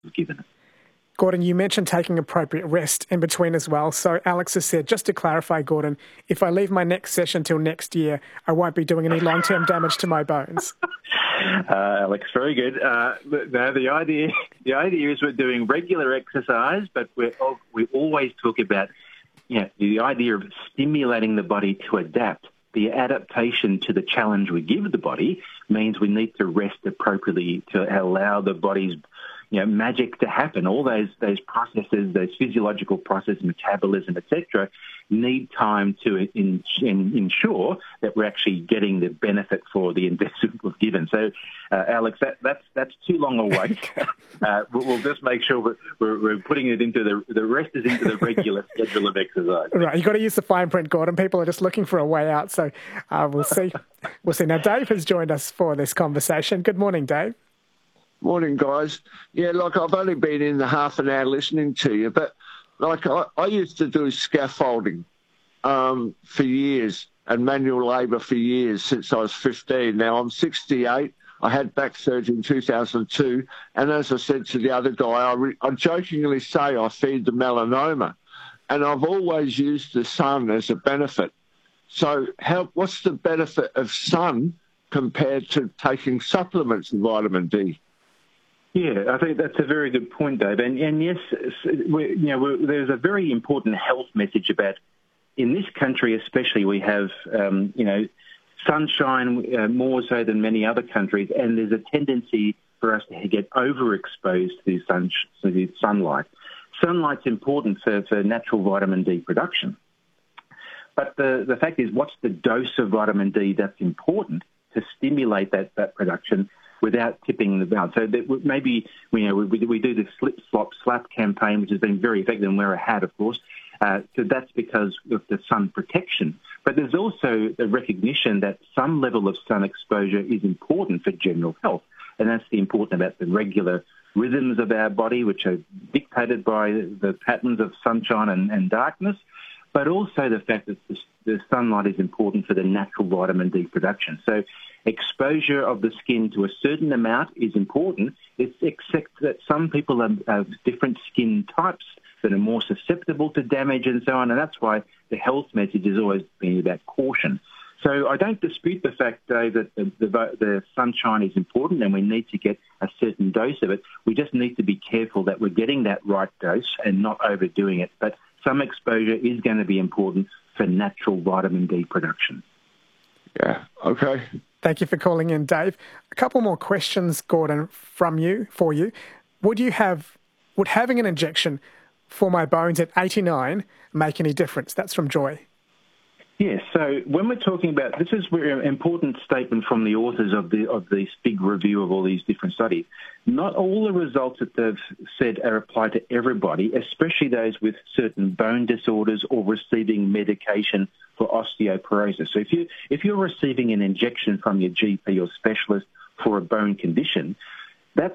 we've given it. Gordon, you mentioned taking appropriate rest in between as well. So Alex has said, just to clarify, Gordon, if I leave my next session till next year, I won't be doing any long-term damage to my bones. Alex, very good. No, the idea is we're doing regular exercise, but we always talk about the idea of stimulating the body to adapt. The adaptation to the challenge we give the body means we need to rest appropriately to allow the body's magic to happen. All those processes, those physiological processes, metabolism, etc., need time to ensure that we're actually getting the benefit for the investment we've given. So, Alex, that's too long a wait. We'll just make sure we're putting it into the rest is into the regular schedule of exercise. Right, you've got to use the fine print, Gordon. People are just looking for a way out. So we'll see. We'll see. Now, Dave has joined us for this conversation. Good morning, Dave. Morning, guys. Yeah, I've only been in the half an hour listening to you, but I used to do scaffolding for years and manual labour for years since I was 15. Now I'm 68. I had back surgery in 2002, and as I said to the other guy, I jokingly say I feed the melanoma, and I've always used the sun as a benefit. So what's the benefit of sun compared to taking supplements of vitamin D? Yeah, I think that's a very good point, Dave. And yes, there's a very important health message about, in this country especially, we have, sunshine more so than many other countries, and there's a tendency for us to get overexposed to sunlight. Sunlight's important for natural vitamin D production. But the fact is, what's the dose of vitamin D that's important to stimulate that production without tipping the balance? So that maybe we do the slip, slop, slap campaign, which has been very effective, and wear a hat, of course. So that's because of the sun protection. But there's also the recognition that some level of sun exposure is important for general health, and that's the important about the regular rhythms of our body, which are dictated by the patterns of sunshine and darkness, but also the fact that the sunlight is important for the natural vitamin D production. So exposure of the skin to a certain amount is important, except that some people have different skin types that are more susceptible to damage and so on, and that's why the health message has always been about caution. So I don't dispute the fact, Dave, that the sunshine is important and we need to get a certain dose of it. We just need to be careful that we're getting that right dose and not overdoing it. But some exposure is going to be important for natural vitamin D production. Yeah, okay. Thank you for calling in, Dave. A couple more questions, Gordon, for you. Would having an injection for my bones at 89 make any difference? That's from Joy. Yes, so when we're talking about, this is an important statement from the authors of this big review of all these different studies. Not all the results that they've said are applied to everybody, especially those with certain bone disorders or receiving medication for osteoporosis. So if you're receiving an injection from your GP or specialist for a bone condition, that's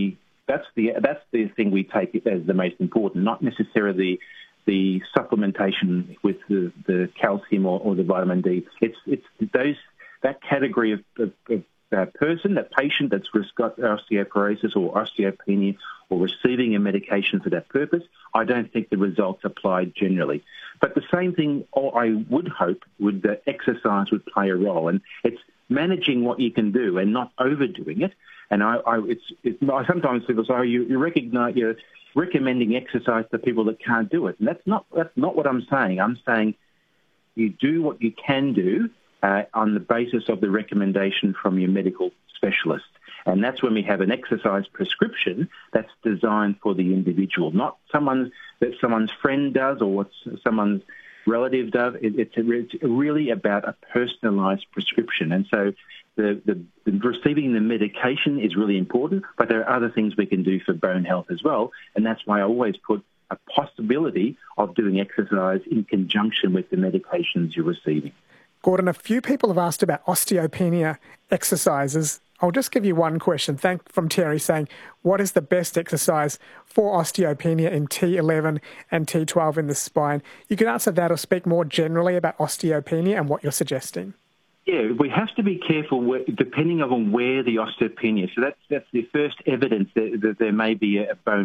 the thing we take as the most important, not necessarily the supplementation with the calcium or the vitamin D. It's that category of person, that patient that's got osteoporosis or osteopenia or receiving a medication for that purpose. I don't think the results apply generally. But the same thing, I would hope, that exercise would play a role, and it's managing what you can do and not overdoing it. And I sometimes people say, you're recommending exercise to people that can't do it. And that's not what I'm saying. I'm saying you do what you can do on the basis of the recommendation from your medical specialist. And that's when we have an exercise prescription that's designed for the individual, not someone's friend does or what someone's relative does. It's really about a personalised prescription. And so the receiving the medication is really important, but there are other things we can do for bone health as well. And that's why I always put a possibility of doing exercise in conjunction with the medications you're receiving. Gordon, a few people have asked about osteopenia exercises. I'll just give you one question. From Terry saying, what is the best exercise for osteopenia in T11 and T12 in the spine? You can answer that or speak more generally about osteopenia and what you're suggesting. Yeah, we have to be careful depending on where the osteopenia. So that's the first evidence that there may be a bone